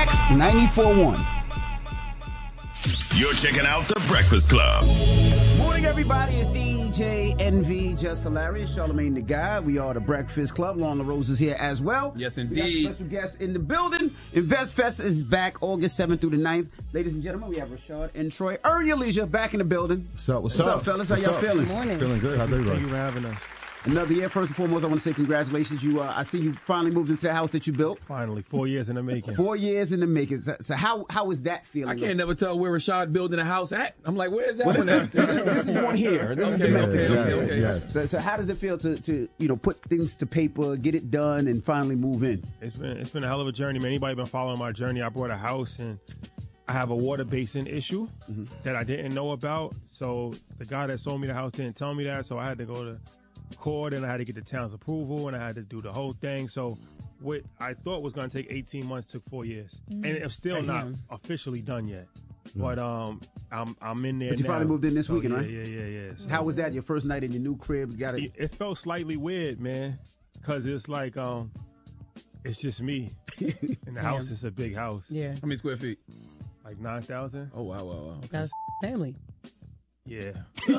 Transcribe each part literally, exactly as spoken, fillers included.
X ninety-four point one. You're checking out The Breakfast Club. Morning, everybody. It's D J N V, Just Hilarious, Charlamagne the Guy. We are The Breakfast Club. Lauren LaRose is here as well. Yes, We indeed. got special guests in the building. InvestFest is back August seventh through the ninth. Ladies and gentlemen, we have Rashad and Troy. Earn your leisure back in the building. What's up? What's, What's up? up, fellas? How What's y'all up? feeling? Morning. Feeling good. How's everybody? Thank you for having us. Another year. First and foremost, I want to say congratulations. You, uh, I see you finally moved into the house that you built. Finally, four years in the making. Four years in the making. So, so how how is that feeling? I can't never tell where Rashad building a house at. I'm like, where is that Well, this, one this, at? this, is, this is one here. This is Okay, domestic. okay, yes, okay, okay. yes. So, so how does it feel to, to you know put things to paper, get it done, and finally move in? It's been it's been a hell of a journey, man. Anybody been following my journey? I bought a house and I have a water basin issue Mm-hmm. that I didn't know about. So the guy that sold me the house didn't tell me that. So I had to go to court and I had to get the town's approval and I had to do the whole thing. So what I thought was going to take eighteen months took four years, and it's still not officially done yet. But um, I'm I'm in there. But you now. finally moved in this So, weekend, yeah, right? Yeah, yeah, yeah. So How was that? Your first night in your new crib? You got it. it, it felt slightly weird, man, because it's like um, it's just me, and the house is a big house, Yeah. How many square feet? like nine thousand. Oh, wow, wow, wow. That's family. Yeah.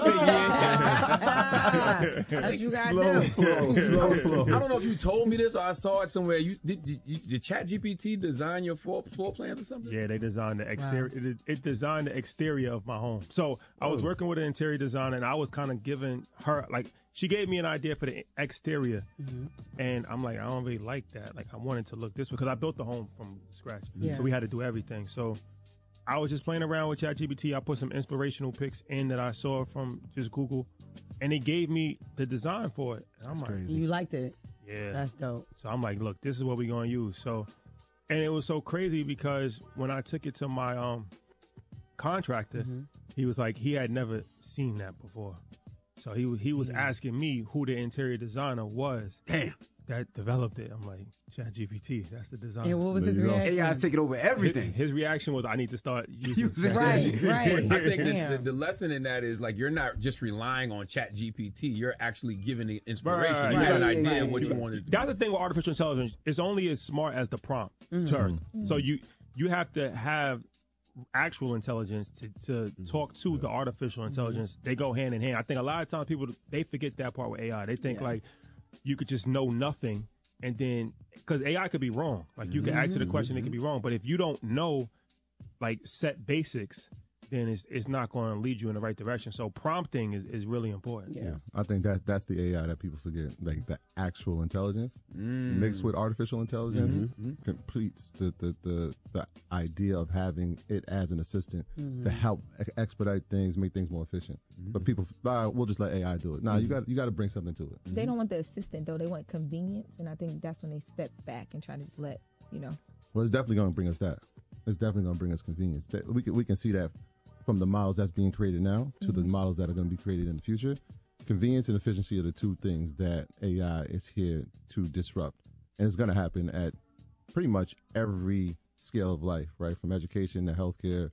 That's what you got to do. Flow, slow flow. I don't know if you told me this or I saw it somewhere. You did, did, you, did ChatGPT design your floor, floor plans or something? Yeah, they designed the exterior. It, it designed the exterior of my home. So I was working with an interior designer, and I was kind of giving her like she gave me an idea for the exterior, and I'm like, I don't really like that. Like I wanted to look this way because I built the home from scratch, Yeah. so we had to do everything. So I was just playing around with ChatGPT. I put some inspirational pics in that I saw from just Google, and it gave me the design for it. And I'm like, crazy. You liked it. yeah. That's dope. So I'm like, look, this is what we're gonna use. So, and it was so crazy because when I took it to my um contractor, he was like, he had never seen that before. So he he was asking me who the interior designer was. Damn. That developed it. I'm like, ChatGPT, that's the designer. And what was There his you go. reaction? A I's taking over everything. His reaction was, I need to start using Using- Right, right. I think the, Damn. the, the lesson in that is like you're not just relying on ChatGPT. You're actually giving it inspiration. Right, you right, have an right, idea right, of what you right. want to do. That's the thing with artificial intelligence. It's only as smart as the prompt to her. So you you have to have actual intelligence to, to talk to the artificial intelligence. They go hand in hand. I think a lot of times people, they forget that part with A I. They think like you could just know nothing and then, because A I could be wrong. Like you can answer the question, it could be wrong. But if you don't know like set basics, then it's it's not going to lead you in the right direction. So prompting is, is really important. Yeah. I think that that's the A I that people forget. Like the actual intelligence mixed with artificial intelligence completes the, the, the, the idea of having it as an assistant to help e- expedite things, make things more efficient. But people, ah, we'll just let A I do it. Nah, you got you got to bring something to it. They don't want the assistant though. They want convenience, and I think that's when they step back and try to just let you know. Well, it's definitely going to bring us that. It's definitely going to bring us convenience. That- We can we can see that from the models that's being created now to the models that are going to be created in the future. Convenience and efficiency are the two things that A I is here to disrupt, and it's going to happen at pretty much every scale of life, right? From education to healthcare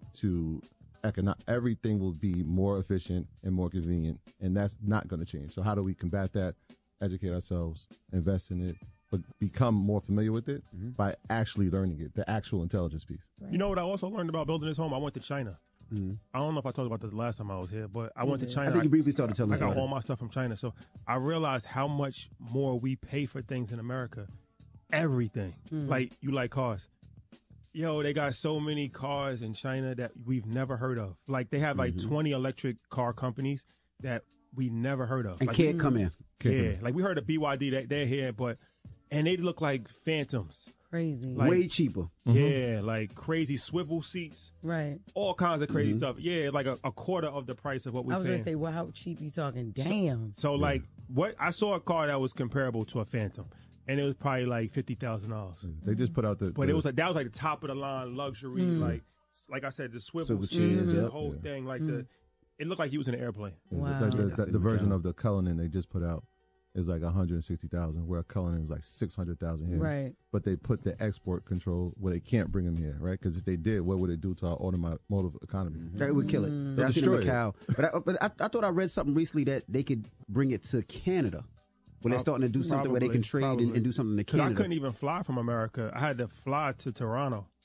to economic, everything will be more efficient and more convenient, and that's not going to change. So how do we combat that? Educate ourselves, invest in it, but become more familiar with it by actually learning it, the actual intelligence piece. You know what I also learned about building this home? I went to China. I don't know if I talked about this the last time I was here, but I went to China. I think you briefly started telling I us got about all it. my stuff from China. So I realized how much more we pay for things in America. Everything. Like, you like cars. Yo, they got so many cars in China that we've never heard of. Like, they have like twenty electric car companies that we never heard of. And Like, can't come in. yeah, like we heard of B Y D, that they're here, but, and they look like phantoms. Crazy. Like- Way cheaper. Yeah, like crazy swivel seats. Right. All kinds of crazy stuff. Yeah, like a, a quarter of the price of what we I was paying. going to say, well, how cheap you talking? Damn. So like, what I saw a car that was comparable to a Phantom, and it was probably like fifty thousand dollars. They just put out the, But the it was like that was like the top of the line luxury, like like I said, the swivel Swivel seats, chairs, the yep. whole Yeah. thing. Like the, it looked like he was in an airplane. Wow. the, the, That's the, in the the version car. of the Cullinan they just put out is like one hundred sixty thousand, where a Cullinan is like six hundred thousand here. Right. But they put the export control where they can't bring them here, right? Because if they did, what would it do to our automotive economy? That would kill it. Mm. That's destroy in it. Macau. But, I, but I, I thought I read something recently that they could bring it to Canada. Where they're starting to do something where they can Probably, trade and, probably. and do something to 'Cause I Canada. couldn't even fly from America. I had to fly to Toronto.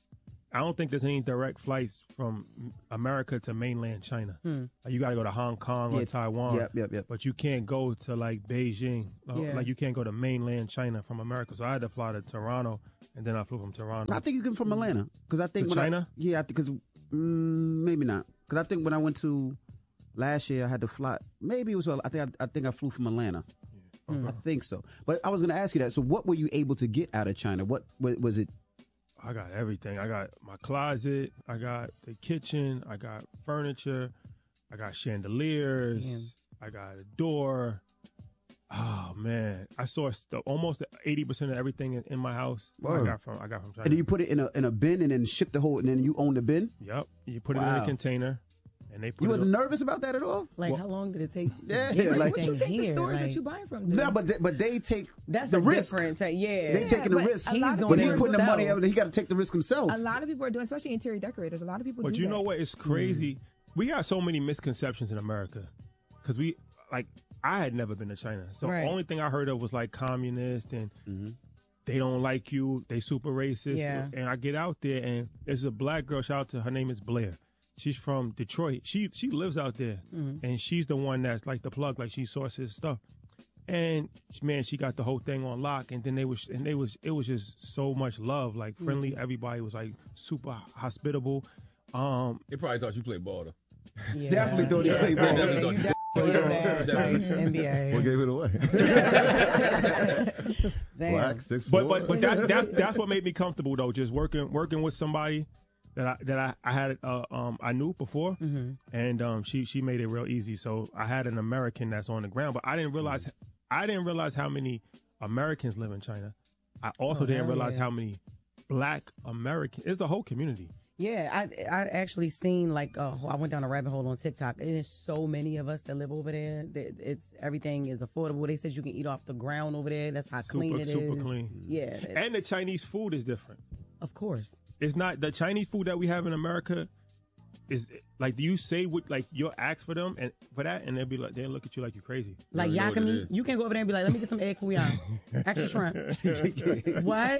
I don't think there's any direct flights from America to mainland China. Hmm. Like, you got to go to Hong Kong Yeah, or it's- Taiwan. Yep, yep, yep. But you can't go to like Beijing. Uh, Yeah. Like you can't go to mainland China from America. So I had to fly to Toronto, and then I flew from Toronto. I think you can from Atlanta because I think To when China? I, yeah, because mm, maybe not because I think when I went to last year I had to fly. Maybe it was I think I, I think I flew from Atlanta. I think so. But I was going to ask you that. So what were you able to get out of China? What wa- was it? I got everything. I got my closet. I got the kitchen. I got furniture. I got chandeliers. Damn. I got a door. Oh man, I saw st- almost eighty percent of everything in, in my house. I Word. got from I got from China. And then you put it in a in a bin and then ship the whole and then you own the bin. Yep. You put it in Wow. a container, and they put You it. wasn't on- nervous about that at all? Like, Well- how long did it take? To Yeah, get yeah, like- What you everything think here? the stores Like, that you buying from do? No, but they, but they take that's the a risk. difference. uh, Yeah, They taking the but risk. a He's lot of doing But it he's people- putting the money himself. out. He got to take the risk himself. A lot of people are doing, especially interior decorators. A lot of people But do you that. know what? It's crazy. We got so many misconceptions in America because we like. I had never been to China, so Right. the only thing I heard of was like communist and Mm-hmm. they don't like you. They super racist. Yeah. And I get out there and there's a black girl. Shout out to her name is Blair. She's from Detroit. She she lives out there, and she's the one that's like the plug. Like she sources stuff. And man, she got the whole thing on lock. And then they was and they was it was just so much love, like friendly. Everybody was like super hospitable. Um, They probably thought you played ball though. yeah. Definitely thought you yeah. played Yeah, ball. you definitely did that, like N B A. What gave it away? Damn. Black, six But four. but but that, that's that's what made me comfortable though. Just working working with somebody that I that I, I had uh, um I knew before, Mm-hmm. and um she she made it real easy. So I had an American that's on the ground, but I didn't realize I didn't realize how many Americans live in China. I also Oh, didn't hell realize yeah. how many Black Americans. It's a whole community. Yeah, I I actually seen like uh, I went down a rabbit hole on TikTok. And there's so many of us that live over there. That it's everything is affordable. They said you can eat off the ground over there. That's how clean Super it is. super clean. Yeah, that- And the Chinese food is different. of course. It's not the Chinese food that we have in America. Is like, do you say what like you'll ask for them and for that, and they'll be like they'll look at you like you're crazy. Like really know what it yakami, is. you can go over there and be like, "Let me get some egg fouillon, extra shrimp." What?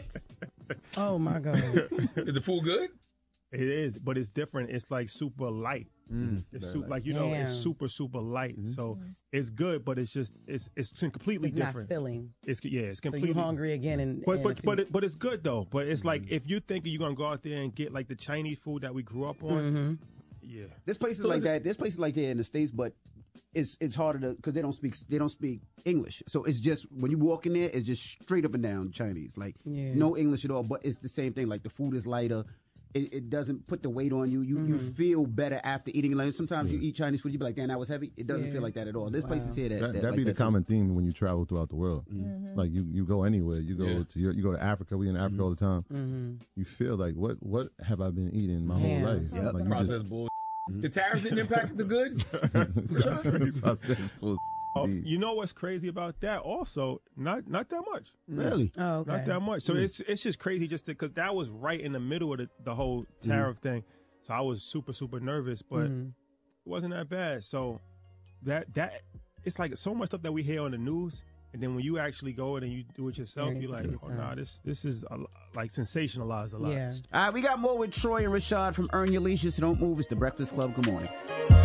Oh my god! Is the food good? It is, but it's different. It's like super light. It's su- like you know, it's Damn. super super light. So it's good, but it's just it's it's completely It's different. not filling, It's yeah, it's so completely. you hungry again. And But and but if but you- it, but it's good though. But it's like if you think you're gonna go out there and get like the Chinese food that we grew up on, Mm-hmm. yeah. There's places So like is it- that. There's places like that in the States, but it's it's harder to because they don't speak they don't speak English. So it's just when you walk in there, it's just straight up and down Chinese, like Yeah. no English at all. But it's the same thing. Like the food is lighter. It, it doesn't put the weight on you. You you feel better after eating. Like sometimes you eat Chinese food, you be like, "Damn, that was heavy." It doesn't Yeah. feel like that at all. There's places here that That, that, that'd like be the that too. common theme when you travel throughout the world. Mm-hmm. Like you, you go anywhere. You go Yeah. to Europe, you go to Africa. We in Africa all the time. Mm-hmm. You feel like what what have I been eating my Yeah. whole life? Yep. Like you Process bull. The tariffs didn't impact the goods. just, that's sausage full of Oh, indeed. you know what's crazy about that? Also, not not that much. Really. Oh, okay. Not that much. So it's it's just crazy just because that was right in the middle of the, the whole tariff thing. So I was super super nervous, but Mhm. it wasn't that bad. So that that it's like so much stuff that we hear on the news, and then when you actually go in and you do it yourself, Experience you're like, it oh yourself. nah, this this is a, lo- like sensationalized a lot. Yeah. All right, we got more with Troy and Rashad from Earn Your Leisure, so don't move. It's the Breakfast Club. Good morning.